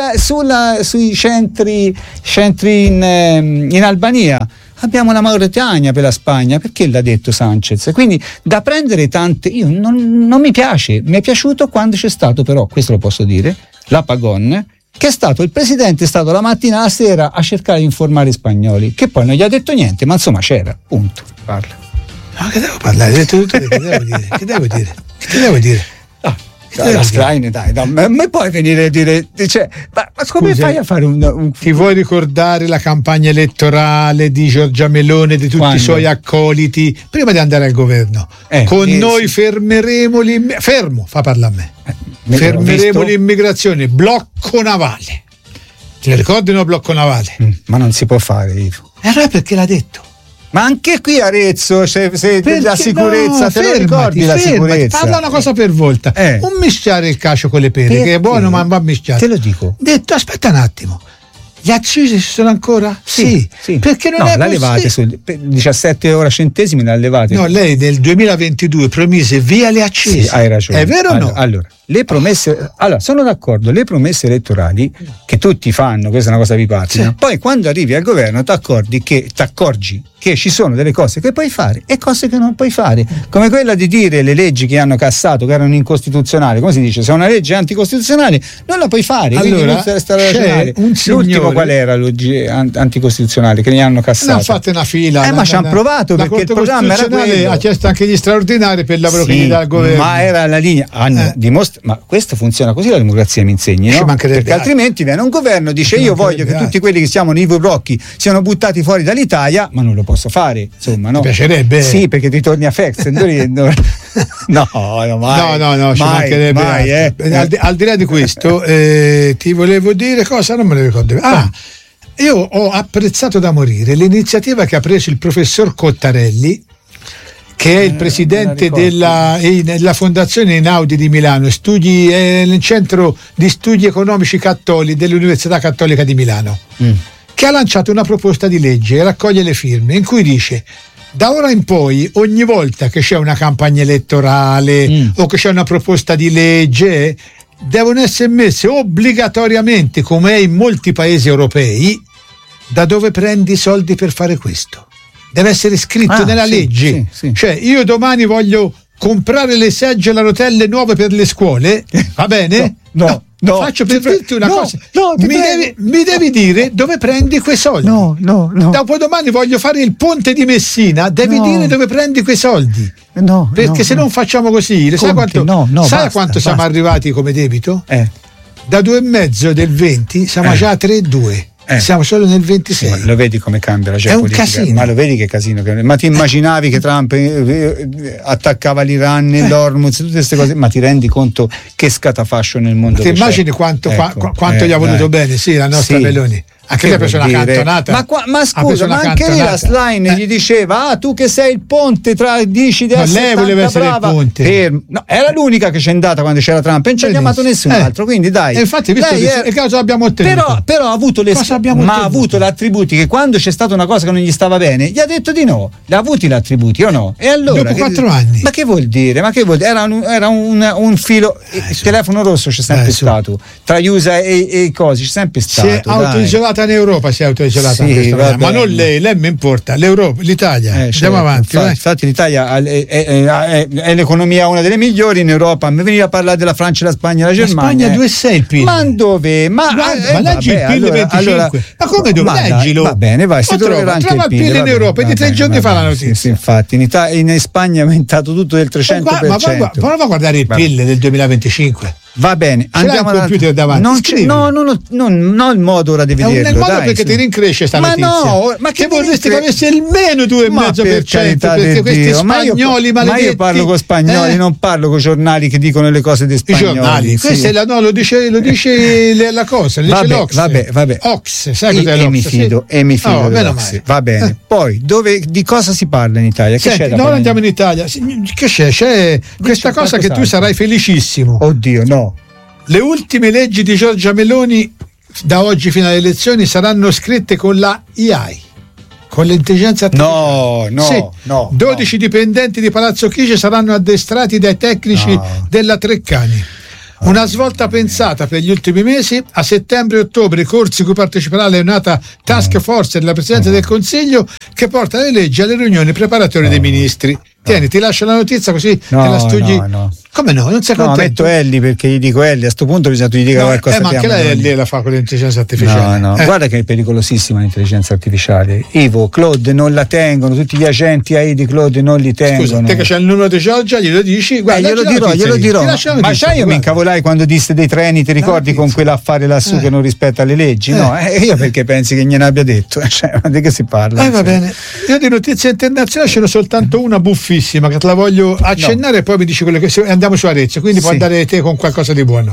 Sui centri in Albania abbiamo la Mauritania per la Spagna, perché l'ha detto Sanchez? Quindi da prendere tante, io non mi piace, mi è piaciuto quando c'è stato, però questo lo posso dire, la Pagone, che è stato il presidente, è stato la mattina e la sera a cercare di informare i spagnoli, che poi non gli ha detto niente, ma insomma c'era, punto. Parla. Ma che devo parlare? Hai detto tutto, che devo dire? La Schlein, dai, ma puoi venire a dire, cioè, ma come fai a fare un ti vuoi ricordare la campagna elettorale di Giorgia Meloni e di tutti i suoi accoliti prima di andare al governo? Noi fermeremo fa parlare a me. Fermeremo l'immigrazione, blocco navale. Ti ricordi no blocco navale? Ma non si può fare, Ivo. E allora perché l'ha detto? Ma anche qui Arezzo, se la sicurezza, no, te lo ricordi la sicurezza? Parla una cosa per volta. Non mischiare il cacio con le pere, perché che è buono ma va mischiato. Te lo dico. Detto, aspetta un attimo. Gli accisi ci sono ancora? Sì. Perché non è l'ha levate su 17 ora centesimi, l'ha levate. No, lei nel 2022 promise via le accise. Sì, hai ragione. È vero o no? Allora, le promesse, sono d'accordo, le promesse elettorali che tutti fanno, questa è una cosa bipartisan, sì. Poi quando arrivi al governo ti accorgi che ci sono delle cose che puoi fare e cose che non puoi fare, come quella di dire le leggi che hanno cassato che erano incostituzionali, come si dice, se una legge è anticostituzionale non la puoi fare, allora c'è un signore, l'ultimo qual era la legge anticostituzionale che ne hanno cassato? Ne fate una fila, ma ci hanno provato perché il programma era quello. Ha chiesto anche gli straordinari per il lavoro che gli dà il governo, ma era la linea, ma questo funziona così, la democrazia mi insegni, no? Perché altrimenti viene un governo, dice io voglio che tutti quelli che siamo nei blocchi siano buttati fuori dall'Italia, ma non lo posso fare, insomma, no? Mi piacerebbe. Sì, perché ti torni a Fex. No, mai. Ci mancherebbe. Mai, al di là di questo, ti volevo dire cosa, non me lo ricordo. Io ho apprezzato da morire l'iniziativa che ha preso il professor Cottarelli, che è il presidente della Fondazione Einaudi di Milano, nel centro di studi economici cattolici dell'Università Cattolica di Milano, che ha lanciato una proposta di legge e raccoglie le firme in cui dice: da ora in poi, ogni volta che c'è una campagna elettorale o che c'è una proposta di legge, devono essere messe obbligatoriamente, come è in molti paesi europei, da dove prendi i soldi per fare questo. Deve essere scritto nella legge. Sì. Cioè, io domani voglio comprare le seggiole a rotelle nuove per le scuole, va bene? No. Faccio per dirti una cosa. Mi devi dire dove prendi quei soldi. No. Dopodomani voglio fare il ponte di Messina, devi dire dove prendi quei soldi. Perché se non facciamo così, sai quanto siamo arrivati come debito? Da 2,5 del 20 siamo già a 3,2. Siamo solo nel 26. Sì, lo vedi come cambia la geopolitica? È un casino. Ma lo vedi che casino? Ma ti immaginavi che Trump attaccava l'Iran, l'Ormuz, tutte queste cose? Ma ti rendi conto che scatafascio nel mondo? Ti immagini quanto gli ha voluto bene, la nostra Meloni? Anche lei ha preso una cantonata. Ma scusa, ma anche lì la Schlein gli diceva: tu che sei il ponte dici di essere lei voleva essere brava. Il ponte. No, era l'unica che c'è andata quando c'era Trump, non ci ha chiamato nessun altro, quindi dai. E infatti e cosa abbiamo ottenuto? Però ha avuto ha avuto gli attributi che quando c'è stata una cosa che non gli stava bene, gli ha detto di no. Li ha avuti gli attributi o no? E allora dopo 4 anni. Ma che vuol dire? Era un filo, il telefono rosso c'è sempre stato tra gli USA e i cosi, c'è sempre stato. Si è autoisolata tutta in Europa si è autoisolata, ma non lei mi importa, l'Europa, l'Italia. Andiamo avanti. Infatti l'Italia è l'economia una delle migliori in Europa. Mi veniva a parlare della Francia, la Spagna, la Germania. Spagna 2,6 il PIL. Ma dove? Ma leggi il PIL 25. Ma come dove? Leggilo. Va bene, vai, si troverà anche il PIL in Europa. Di 3 giorni fa la notizia. Sì, infatti in Spagna è aumentato tutto del 300%. Ma prova a guardare il PIL del 2025. Va bene, andiamo al computer davanti. Non il modo ora di vederlo. È il modo perché ti rincresce sta notizia. Ma che vorresti che avesse almeno 2,5%? Perché questi spagnoli maledetti. Ma io parlo con spagnoli, non parlo con giornali che dicono le cose dei spagnoli. I giornali, questa è lo dice la cosa, lo dice l'Ox. Vabbè. Ox, sai cos'è l'Ox? E mi fido dell'Ox. Va bene. Poi di cosa si parla in Italia? Ora andiamo in Italia. Che c'è? C'è questa cosa che tu sarai felicissimo. Oddio, no. Le ultime leggi di Giorgia Meloni da oggi fino alle elezioni saranno scritte con la AI, con l'intelligenza artificiale. No. 12 dipendenti di Palazzo Chigi saranno addestrati dai tecnici della Treccani. Una svolta pensata per gli ultimi mesi. A settembre e ottobre i corsi cui parteciperà la neonata task force della Presidenza del Consiglio che porta le leggi alle riunioni preparatorie dei ministri. Tieni, ti lascio la notizia così te la studi. No. Come no? Non sei contento? No, metto Elli perché gli dico Elli, a sto punto bisogna che tu gli dica qualcosa. Ma anche la Elli la fa con l'intelligenza artificiale. No. Guarda che è pericolosissima l'intelligenza artificiale. Ivo, Claude non la tengono, tutti gli agenti AI di Claude non li tengono. Scusa, te che c'è il numero di Giorgia, glielo dici? Guarda, glielo dirò. Ma sai, io mi incavolai quando disse dei treni, ti ricordi, con quell'affare lassù che non rispetta le leggi? No, io perché pensi che gliene abbia detto? Ma di che si parla? Va bene. Io di notizie internazionali ce n'ho soltanto una buffissima che te la voglio accennare e poi mi dici quello che andiamo su Arezzo, quindi puoi andare te con qualcosa di buono.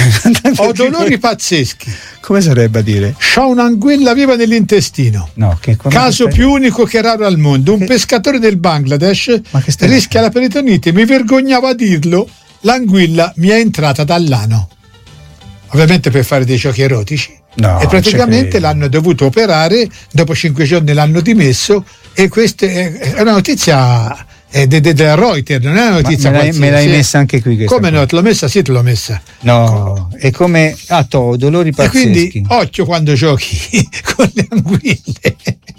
Ho dolori pazzeschi. Come sarebbe a dire? C'ho un'anguilla viva nell'intestino. Caso più unico che raro al mondo. Un pescatore del Bangladesh rischia la peritonite. Mi vergognavo a dirlo. L'anguilla mi è entrata dall'ano. Ovviamente per fare dei giochi erotici. E praticamente l'hanno dovuto operare. Dopo 5 giorni l'hanno dimesso. E questa è una notizia della Reuters, non è una notizia qualsiasi. Me l'hai messa anche qui questa. Come no? Te l'ho messa? Sì, te l'ho messa. No, è come dolori pazzeschi. E quindi occhio quando giochi con le anguille.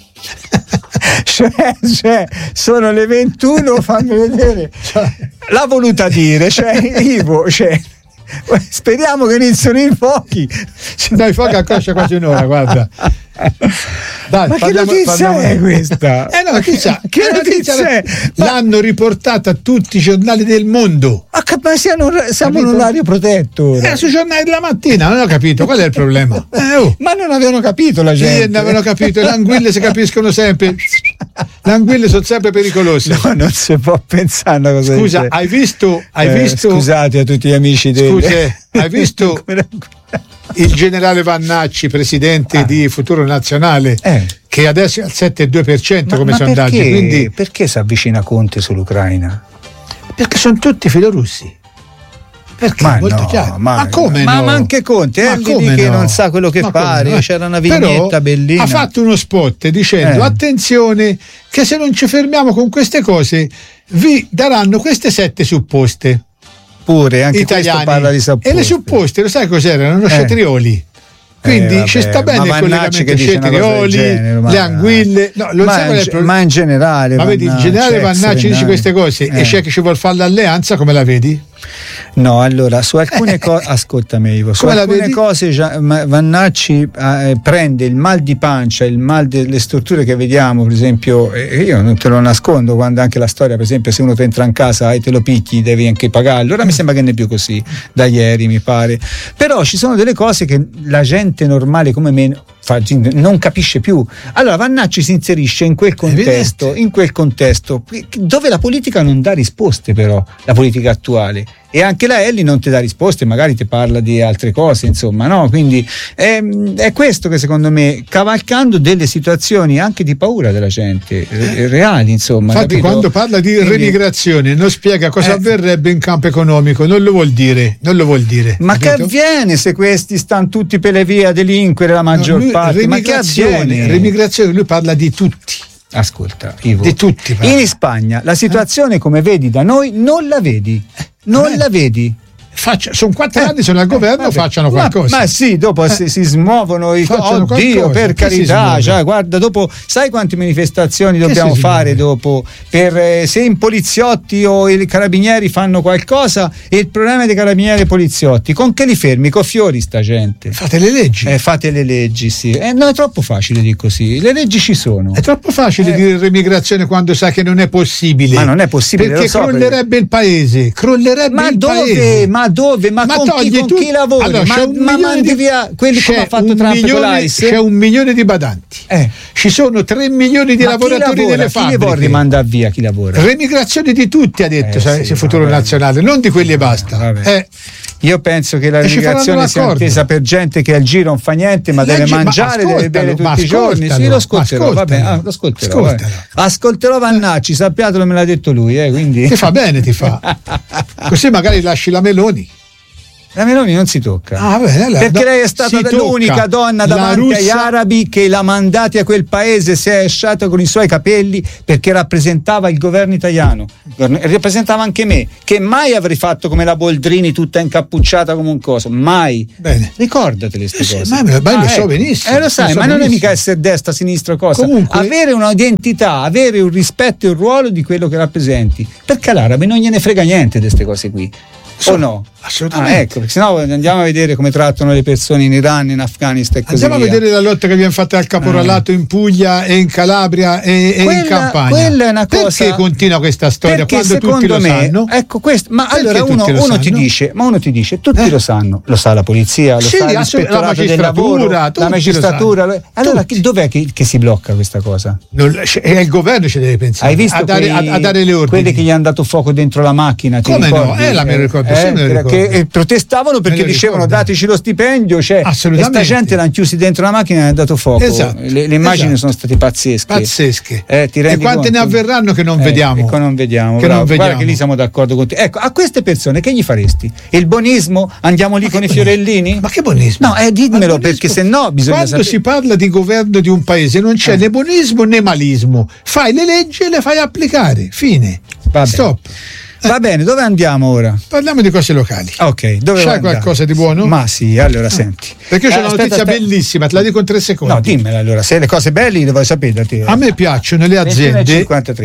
cioè sono le 21, fammi vedere. L'ha voluta dire, Ivo, speriamo che iniziano i fuochi. I fuochi ancora c'è quasi un'ora, guarda. Dai, ma che notizia è questa? Che notizia è? L'hanno riportata a tutti i giornali del mondo. Ma siamo in un orario protetto. Sui giornali della mattina, non ho capito qual è il problema. Ma non avevano capito la gente. Sì, non avevano capito. Le anguille si capiscono sempre. Le anguille sono sempre pericolose. No, non si può pensare a una cosa. Scusa, hai visto? Scusate a tutti gli amici hai visto il generale Vannacci, presidente di Futuro Nazionale, che adesso è al 7,2% come sondaggi. Quindi perché si avvicina Conte sull'Ucraina? Perché sono tutti filorussi. Perché? Molto chiaro. Ma come no? Ma anche Conte che non sa quello che fare. C'era una vignetta bellina. Ha fatto uno spot dicendo attenzione che se non ci fermiamo con queste cose vi daranno queste 7 supposte. Pure anche italiani. Parla di supposte. E le supposte, lo sai cos'erano? Uno cetrioli. Quindi ci sta bene il collegamento cetrioli, le anguille. No, lo sai qual è il problema? Ma in generale. Ma vedi, il generale Vannacci dice queste cose e c'è che ci vuol fare l'alleanza, come la vedi? No, allora su alcune cose ascoltami Ivo, su alcune cose Vannacci prende il mal di pancia, il mal delle strutture che vediamo, per esempio, io non te lo nascondo, quando anche la storia, per esempio, se uno ti entra in casa e te lo picchi devi anche pagarlo. Ora mi sembra che non è più così da ieri, mi pare, però ci sono delle cose che la gente normale come me non capisce più. Allora Vannacci si inserisce in quel contesto dove la politica non dà risposte, però la politica attuale, e anche la Elli non ti dà risposte, magari ti parla di altre cose, insomma, no? Quindi è questo che secondo me, cavalcando delle situazioni anche di paura della gente reali, insomma. Infatti, capito? Quando parla di remigrazione non spiega cosa avverrebbe in campo economico, non lo vuol dire. Ma capito? Che avviene se questi stanno tutti per le vie a delinquere la maggior parte? Ma che avviene? Remigrazione, lui parla di tutti. Ascolta, Ivo, di tutti. In Spagna la situazione come vedi da noi non la vedi. Non la vedi. sono 4 anni, sono al governo, facciano qualcosa. Ma sì, dopo si smuovono oddio, per carità, cioè, guarda, dopo sai quante manifestazioni dobbiamo fare dopo per se i poliziotti o i carabinieri fanno qualcosa, e il problema dei carabinieri e poliziotti, con che li fermi? Con fiori sta gente. Fate le leggi. Fate le leggi, sì. No, è troppo facile dire così. Le leggi ci sono. È troppo facile dire remigrazione quando sa che non è possibile. Ma non è possibile, perché crollerebbe il paese. Paese. Ma dove? Ma con chi lavora? Allora, ma mandi via quelli come ha fatto Trump con l'AIS? C'è 1 milione di badanti. Ci sono 3 milioni di lavoratori delle fabbriche. Chi li vuole rimandare via? Chi lavora? Remigrazione di tutti, ha detto se futuro nazionale, non di quelli e basta. Io penso che la remigrazione sia intesa per gente che al giro non fa niente, ma deve mangiare, deve bere tutti i giorni. Sì, lo ascolterò, va bene, lo ascolterò. Ascolterò Vannacci, sappiatelo, me l'ha detto lui, quindi. Ti fa bene, ti fa. Così magari lasci la Meloni. La Meloni non si tocca, perché lei è stata l'unica donna davanti agli arabi che l'ha mandati a quel paese, si è esciata con i suoi capelli perché rappresentava il governo italiano, rappresentava anche me, che mai avrei fatto come la Boldrini tutta incappucciata come un coso, mai. Bene. Ricordatele queste cose. Ma lo so benissimo. Lo sai, ma non è mica essere destra, sinistra, cosa. Comunque, avere un'identità, avere un rispetto e un ruolo di quello che rappresenti, perché all'arabe non gliene frega niente di queste cose qui. O no? Assolutamente. Ecco, perché sennò andiamo a vedere come trattano le persone in Iran, in Afghanistan e così andiamo via. A vedere la lotta che viene fatta al caporalato in Puglia e in Calabria e in Campania. Quella è una cosa. Perché continua questa storia quando tutti lo sanno? Ecco questo, ma allora uno ti dice tutti lo sanno, lo sa la polizia, lo sa l'ispettorato del lavoro, la magistratura. Allora dov'è che si blocca questa cosa? È il governo ci deve pensare. Hai visto a dare le ordini. Quelli che gli hanno dato fuoco dentro la macchina, ti come ricordi? No? Me lo ricordo. Che protestavano perché dicevano dateci lo stipendio, cioè questa gente l'hanno chiusi dentro la macchina e hanno dato fuoco. Le immagini sono state pazzesche. E quante ne avverranno che non vediamo? Ecco, non vediamo. Guarda che lì siamo d'accordo con te. Ecco, a queste persone che gli faresti? Il bonismo? Andiamo lì con i fiorellini? Ma che bonismo? No, dimmelo, perché sennò bisogna quando si parla di governo di un paese non c'è né bonismo né malismo. Fai le leggi e le fai applicare. Fine. Stop. Va bene, dove andiamo ora? Parliamo di cose locali. Ok, dove c'hai qualcosa di buono? Ma sì, allora senti. Perché c'è una notizia bellissima, te la dico in 3 secondi. No, dimmela allora, se le cose belle le vuoi sapere te. A me piacciono le aziende.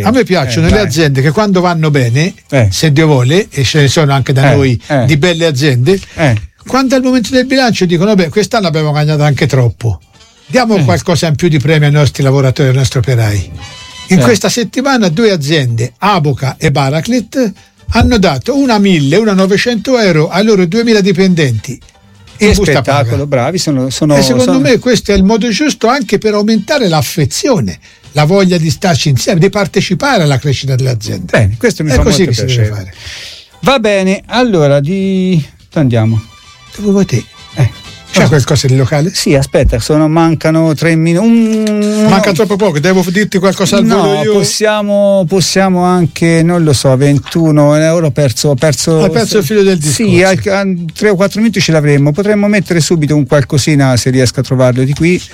Le aziende che quando vanno bene, se Dio vuole, e ce ne sono anche da noi di belle aziende, quando al momento del bilancio dicono vabbè, quest'anno abbiamo guadagnato anche troppo. Diamo qualcosa in più di premio ai nostri lavoratori, ai nostri operai. In questa settimana 2 aziende, Aboca e Baraclit, hanno dato una 1.000 e una 900 euro ai loro 2.000 dipendenti. Che spettacolo, bravi, sono e secondo me questo è il modo giusto anche per aumentare l'affezione, la voglia di starci insieme, di partecipare alla crescita dell'azienda. Bene, questo mi fa molto piacere. Si deve fare. Va bene, allora andiamo. Dove vuoi te? C'è qualcosa di locale? Sì, aspetta, mancano 3 minuti. Manca troppo poco, devo dirti qualcosa al volo io? Possiamo anche, non lo so, 21 euro perso. Hai perso il filo del discorso. Sì, a 3 o 4 minuti ce l'avremmo. Potremmo mettere subito un qualcosina se riesco a trovarlo di qui,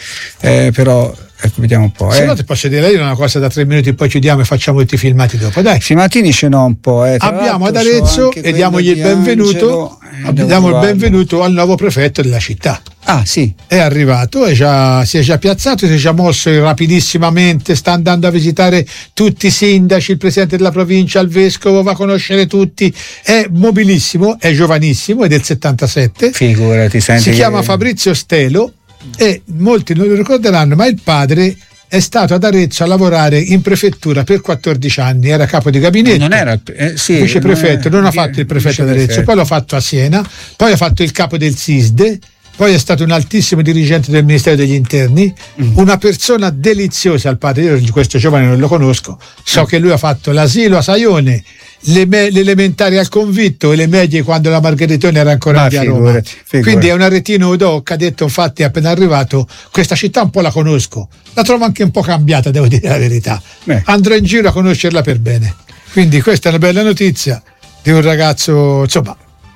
però. Ecco, vediamo un po'. Se no ti posso dire io una cosa da 3 minuti, poi chiudiamo e facciamo tutti i filmati dopo. Dai. Filmatini ce n'ho un po'. Abbiamo ad Arezzo e diamogli il benvenuto. Diamo il benvenuto al nuovo prefetto della città. Ah, sì. È arrivato, si è già piazzato, si è già mosso rapidissimamente, sta andando a visitare tutti i sindaci, il presidente della provincia, il vescovo, va a conoscere tutti. È mobilissimo, è giovanissimo, è del 77. Figurati, si chiama Fabrizio Stelo. E molti non lo ricorderanno, ma il padre è stato ad Arezzo a lavorare in prefettura per 14 anni, era capo di gabinetto, non era viceprefetto, non ha fatto il prefetto ad Arezzo, poi l'ha fatto a Siena, poi ha fatto il capo del SISDE, poi è stato un altissimo dirigente del Ministero degli Interni, una persona deliziosa al padre. Io questo giovane non lo conosco, so che lui ha fatto l'asilo a Saione, le elementari al Convitto e le medie quando la Margheritone era ancora a Roma. Figurati. Quindi è un aretino doc, ha detto infatti appena arrivato, questa città un po' la conosco, la trovo anche un po' cambiata, devo dire la verità. Andrò in giro a conoscerla per bene. Quindi questa è una bella notizia di un ragazzo, insomma.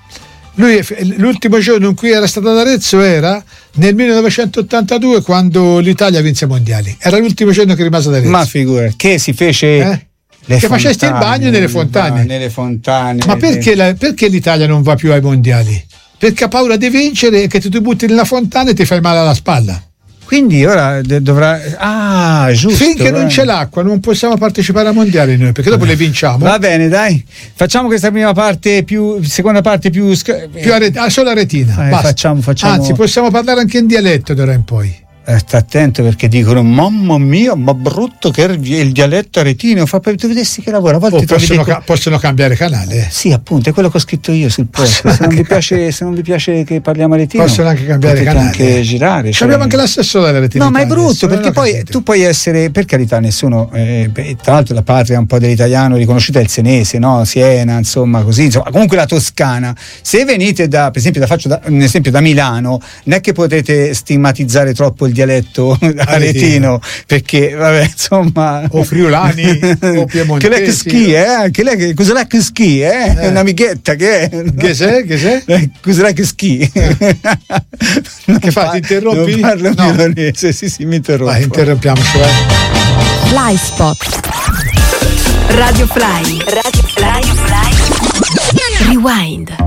Lui l'ultimo giorno in cui era stato ad Arezzo era nel 1982, quando l'Italia vinse i mondiali. Era l'ultimo giorno che rimase ad Arezzo. Ma figura, che si fece che facesti il bagno nelle fontane. Ma perché l'Italia non va più ai mondiali? Perché ha paura di vincere e che tu ti butti nella fontana e ti fai male alla spalla. Quindi ora dovrà giusto. Finché non c'è l'acqua non possiamo partecipare ai mondiali noi, perché dopo le vinciamo. Va bene, dai, facciamo questa seconda parte più solo a retina. Facciamo. Anzi, possiamo parlare anche in dialetto d'ora in poi. Sta attento, perché dicono mamma mia, ma brutto che il dialetto aretino. Tu vedessi che lavora, a volte possono cambiare canale. Sì, appunto, è quello che ho scritto io sul post. Se non vi piace che parliamo aretino, possono anche cambiare canale, anche girare. Abbiamo anche l'assessore dell'aretino. No, ma è brutto, perché poi tu puoi essere, per carità, nessuno, tra l'altro la patria un po' dell'italiano riconosciuta è il senese, no? Siena, insomma, così, insomma, comunque la Toscana. Se venite per esempio, faccio un esempio da Milano, non è che potete stigmatizzare troppo il dialetto aretino, perché vabbè, insomma, o friulani o piemontesi, che lei cos'è che schi, è un'amichetta che è cos'è che schi, che fa, ti interrompi? Non parlo milanese, sì, mi interrompo. Vai, interrompiamoci. Fly Spot. Radio Fly. Rewind.